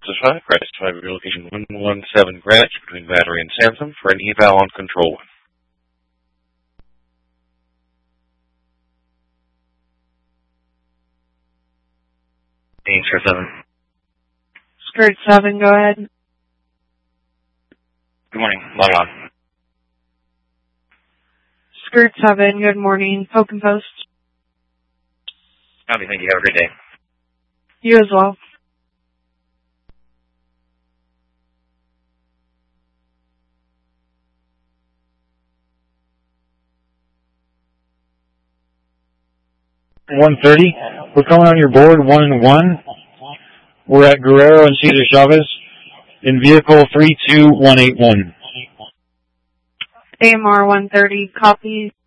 5, press 5 at location 117 Greenwich between Battery and Sansom for an eval on Control 1. Skirt 7. Skirt 7, go ahead. Good morning. Log on. Skirt 7, good morning. Token Post. Howdy, thank you. Have a great day. You as well. We're coming on your board 1-1. We're at Guerrero and Cesar Chavez in vehicle 32181. AMR 130, copy.